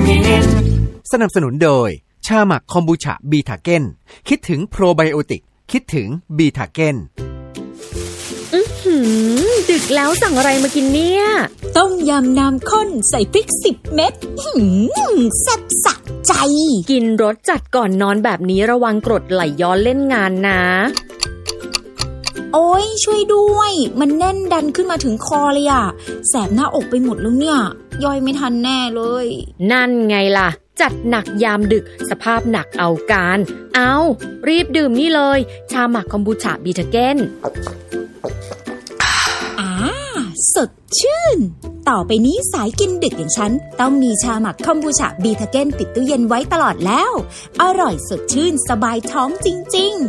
สนับสนุนโดยชาหมักคอมบูชาบีทาเก้นคิดถึงโปรไบโอติกคิดถึงบีทาเก้นดึกแล้วสั่งอะไรมากินเนี่ยต้มยำน้ำข้นใส่พริก10 เม็ดแซ่บสะใจกินรสจัดก่อนนอนแบบนี้ระวังกรดไหลย้อนเล่นงานนะโอ๊ยช่วยด้วยมันแน่นดันขึ้นมาถึงคอเลยอ่ะแสบหน้าอกไปหมดแล้วเนี่ยย่อยไม่ทันแน่เลยนั่นไงล่ะจัดหนักยามดึกสภาพหนักเอาการเอารีบดื่มนี่เลยชาหมักคอมบูชาบีทาเก้นสดชื่นต่อไปนี้สายกินดึกอย่างฉันต้องมีชาหมักคอมบูชาบีทาเก้นติดตู้เย็นไว้ตลอดแล้วอร่อยสดชื่นสบายท้องจริง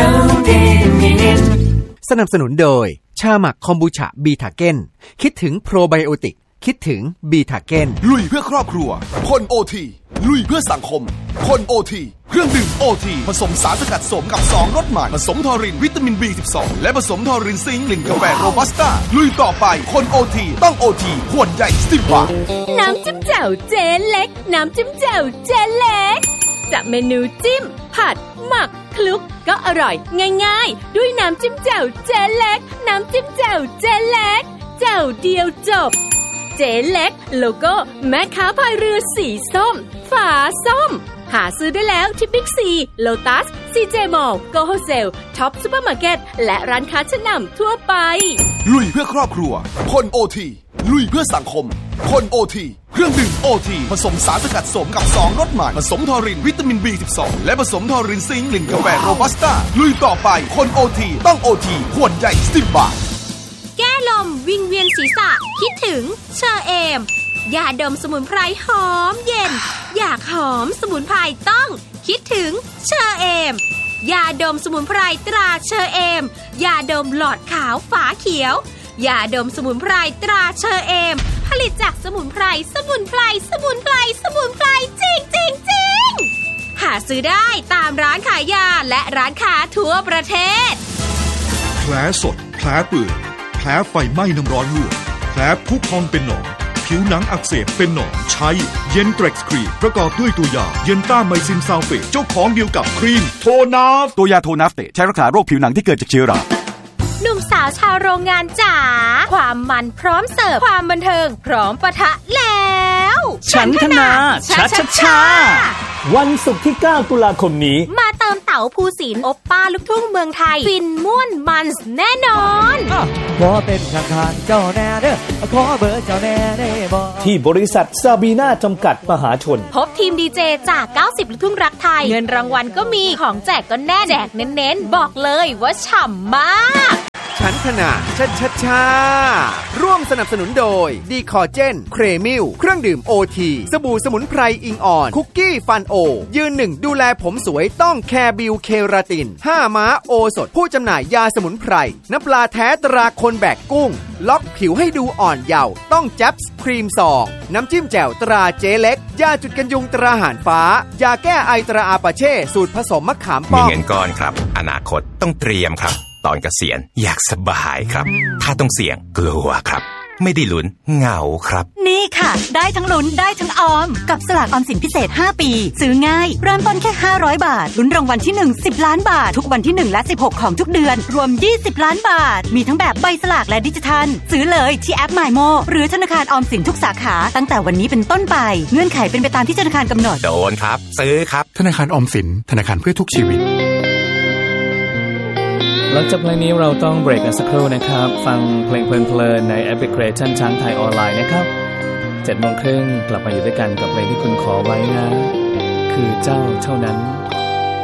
ๆสนับสนุนโดยชาหมักคอมบูชาบีทาเก้นคิดถึงโปรไบโอติกคิดถึงบีทาเก้นลุยเพื่อครอบครัวคนโอทีลุยเพื่อสังคมคนโอทีเครื่องดื่มโอทีผสมสารสกัดสมกับ2รสใหม่ผสมทอรินวิตามิน B12 และผสมทอรินซิงค์กลิ่นกาแฟโรบัสต้าลุยต่อไปคนโอทีต้องโอทีขวดใหญ่10 บาทน้ำจิ้มแจ่วเจ๊เล็กน้ำจิ้มแจ่วเจ๊เล็กจะเมนูจิ้มผัดหมักคลุกก็อร่อยง่ายๆด้วยน้ำจิ้มแจ่วเจ๊เล็กน้ำจิ้มแจ่วเจ๊เล็กแจ่วเดียวจบเจ๊เล็กโลโก้แม่ค้าพายเรือสีส้มฝาส้มหาซื้อได้แล้วที่บิ๊กซีโลตัสซีเจมอลโกโฮเซลท็อปซุปเปอร์มาร์เก็ตและร้านค้าชั้นนำทั่วไปลุยเพื่อครอบครัวคนโอทีลุยเพื่อสังคมคนโอทีเครื่องดื่มโอทีผสมสารสกัดสมกับ2รสใหม่ผสมทอรินวิตามิน B12 และผสมทอรินซิงค์กลิ่นกาแฟโรบัสต้าลุยต่อไปคนโอทีต้องโอทีขวดใหญ่10 บาทแก้ลมวิงเวียนศีรษะคิดถึงเชอเอมยาดมสมุนไพรหอมเย็นอยากหอมสมุนไพรต้องคิดถึงเชอเอมยาดมสมุนไพรตราเชอเอมยาดมหลอดขาวฝาเขียวยาดมสมุนไพรตราเชอเอมผลิตจากสมุนไพรจริงหาซื้อได้ตามร้านขายยาและร้านค้าทั่วประเทศแผลสดแผลเปื่อยแผลไฟไหม้น้ำร้อนลวกแผลพุพองเป็นหนองผิวหนังอักเสบเป็นหนองใช้เย็นเทร็กซ์ครีมประกอบด้วยตัวยาเย็นต้าไมซินซัลเฟตเจ้าของเดียวกับครีมโทนาฟตัวยาโทนาฟเตใช้รักษาโรคผิวหนังที่เกิดจากเชื้อราหนุ่มสาวชาวโรงงานจ๋าความมันพร้อมเสิร์ฟความบันเทิงพร้อมปะทะแล้วฉันธนาชาวันศุกร์ที่9ตุลาคมนี้มาเติมเต๋าภูสินทร์โอปป้าลูกทุ่งเมืองไทยฟินม่วนมันแน่นอนขอเป็นข้างๆเจ้าแน่เด้อขอเบอร์เจ้าแน่ได้บ่ที่บริษัทซาบีน่าจำกัดมหาชนพบทีมดีเจจาก90ลูกทุ่งรักไทยเงินรางวัลก็มีของแจกก็แน่แจกเน้นๆบอกเลยว่าฉ่ำมากฉันธนาชาร่วมสนับสนุนโดยดีคอเจนเครมิลเครื่องดื่มโอทีสบู่สมุนไพรอิงอ่อนคุกกี้ฟันโอยืนหนึ่งดูแลผมสวยต้องแคร์บิวเคราติน5ม้าโอสดผู้จำหน่ายยาสมุนไพรน้ำปลาแท้ตราคนแบกกุ้งล็อกผิวให้ดูอ่อนเยาว์ต้องแจ๊บส์ครีมซองน้ำจิ้มแจ่วตราเจ๊เล็กยาจุดกันยุงตราหานฟ้ายาแก้ไอตราอาปาเช่สูตรผสมมะขามป้อมมีเงินก้อนครับอนาคตต้องเตรียมครับตอนเกษียณอยากสบายครับถ้าต้องเสี่ยงกลัวครับไม่ได้ลุ้นเหงาครับนี่ค่ะได้ทั้งลุ้นได้ทั้งออมกับสลากออมสินพิเศษ5ปีซื้อง่ายเริ่มต้นแค่500 บาทลุ้นรางวัลที่1 10 ล้านบาททุกวันที่1และ16ของทุกเดือนรวม20 ล้านบาทมีทั้งแบบใบสลากและดิจิทัลซื้อเลยที่แอป MyMo หรือธนาคารออมสินทุกสาขาตั้งแต่วันนี้เป็นต้นไปเงื่อนไขเป็นไปตามที่ธนาคารกำหนดโดนครับซื้อครับธนาคารออมสินธนาคารเพื่อทุกชีวิตหลังจากเพลงนี้เราต้องเบรกกันสักครู่นะครับฟังเพลงเพลินๆในแอปพลิเคชันช้างไทยออนไลน์นะครับ 7:30 น.กลับมาอยู่ด้วยกันกับเพลงที่คุณขอไว้นะคือเจ้าเท่านั้น